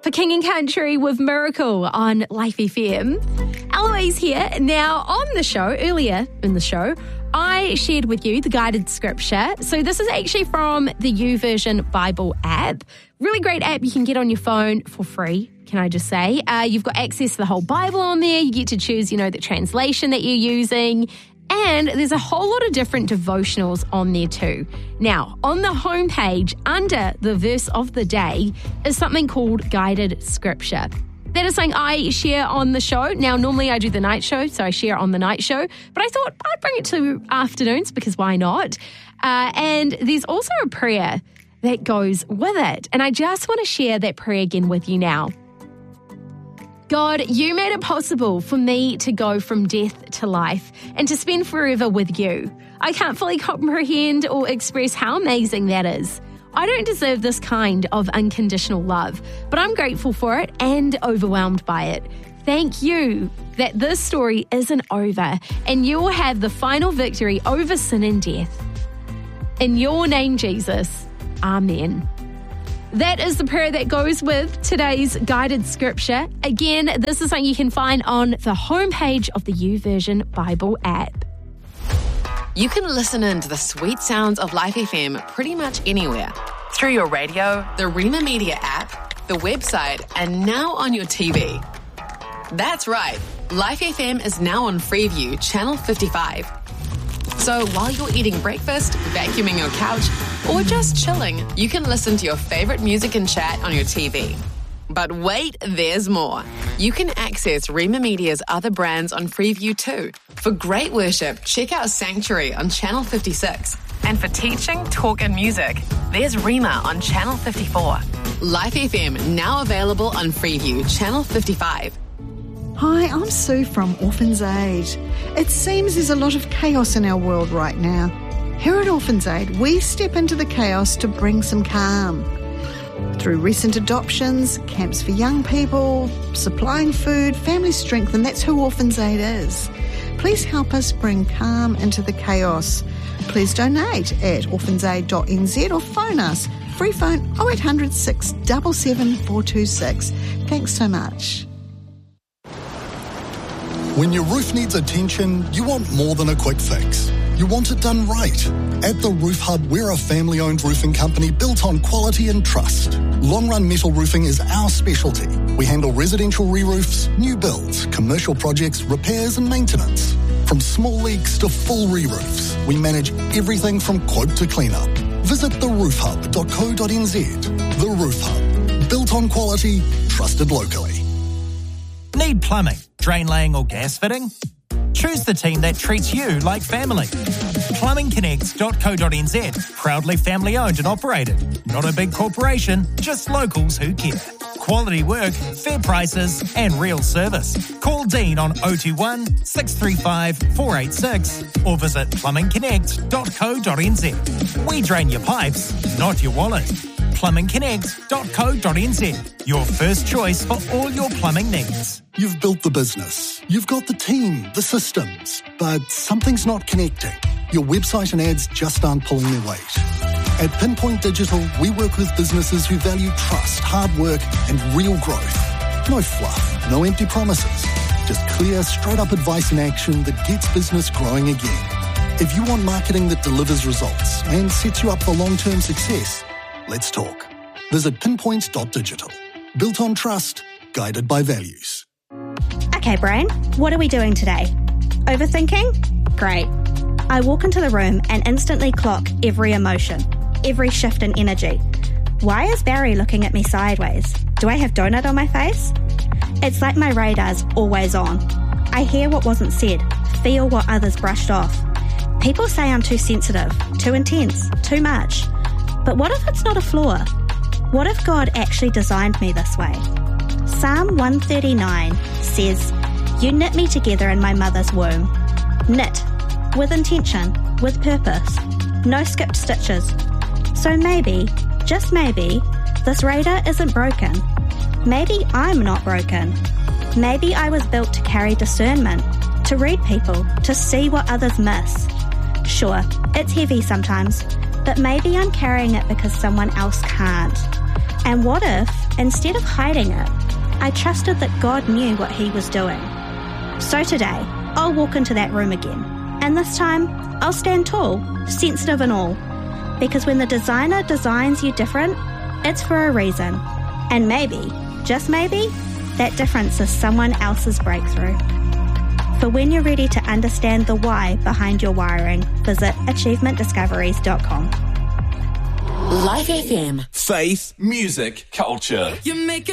for King and Country with Miracle on Life FM. Eloise here. Now, on the show, earlier in the show, I shared with you the guided scripture. So this is actually from the YouVersion Bible app. Really great app you can get on your phone for free, can I just say. You've got access to the whole Bible on there. You get to choose, the translation that you're using. And there's a whole lot of different devotionals on there too. Now, on the homepage, under the verse of the day, is something called guided scripture. That is something I share on the show. Now, normally I do the night show, so I share on the night show. But I thought I'd bring it to afternoons because why not? And there's also a prayer that goes with it. And I just want to share that prayer again with you now. God, you made it possible for me to go from death to life and to spend forever with you. I can't fully comprehend or express how amazing that is. I don't deserve this kind of unconditional love, but I'm grateful for it and overwhelmed by it. Thank you that this story isn't over and you will have the final victory over sin and death. In your name, Jesus, Amen. That is the prayer that goes with today's guided scripture. Again, this is something you can find on the homepage of the YouVersion Bible app. You can listen in to the sweet sounds of Life FM pretty much anywhere. Through your radio, the Rima Media app, the website, and now on your TV. That's right. Life FM is now on Freeview, Channel 55. So while you're eating breakfast, vacuuming your couch, or just chilling, you can listen to your favorite music and chat on your TV. But wait, there's more. You can access Rima Media's other brands on Freeview too. For great worship, check out Sanctuary on Channel 56. And for teaching, talk and music, there's Rima on Channel 54. Life FM now available on Freeview, Channel 55. Hi, I'm Sue from Orphans Aid. It seems there's a lot of chaos in our world right now. Here at Orphans Aid, we step into the chaos to bring some calm. Through recent adoptions, camps for young people, supplying food, family strength, and that's who Orphans Aid is. Please help us bring calm into the chaos. Please donate at orphansaid.nz or phone us. Free phone 0800 677 426. Thanks so much. When your roof needs attention, you want more than a quick fix. You want it done right. At The Roof Hub, we're a family-owned roofing company built on quality and trust. Long-run metal roofing is our specialty. We handle residential re-roofs, new builds, commercial projects, repairs and maintenance. From small leaks to full re-roofs, we manage everything from quote to clean-up. Visit theroofhub.co.nz. The Roof Hub. Built on quality, trusted locally. Need plumbing, drain laying or gas fitting? Choose the team that treats you like family. Plumbingconnects.co.nz, proudly family owned and operated. Not a big corporation, just locals who care. Quality work, fair prices and real service. Call Dean on 021 635 486 or visit plumbingconnect.co.nz. We drain your pipes, not your wallet. plumbingconnect.co.nz, your first choice for all your plumbing needs. You've built the business, you've got the team, the systems, but something's not connecting. Your website and ads just aren't pulling their weight. At Pinpoint Digital, we work with businesses who value trust, hard work, and real growth. No fluff, no empty promises. Just clear, straight-up advice and action that gets business growing again. If you want marketing that delivers results and sets you up for long-term success, let's talk. Visit pinpoints.digital. Built on trust, guided by values. Okay, brain, what are we doing today? Overthinking? Great. I walk into the room and instantly clock every emotion, every shift in energy. Why is Barry looking at me sideways? Do I have donut on my face? It's like my radar's always on. I hear what wasn't said, feel what others brushed off. People say I'm too sensitive, too intense, too much. But what if it's not a flaw? What if God actually designed me this way? Psalm 139 says, "You knit me together in my mother's womb." Knit, with intention, with purpose. No skipped stitches. So maybe, just maybe, this radar isn't broken. Maybe I'm not broken. Maybe I was built to carry discernment, to read people, to see what others miss. Sure, it's heavy sometimes, but maybe I'm carrying it because someone else can't. And what if Instead of hiding it, I trusted that God knew what He was doing. So today, I'll walk into that room again, and this time, I'll stand tall, sensitive and all, because when the designer designs you different, it's for a reason. And maybe, just maybe, that difference is someone else's breakthrough. For when you're ready to understand the why behind your wiring, visit achievementdiscoveries.com. Life FM. Faith, music, culture. You make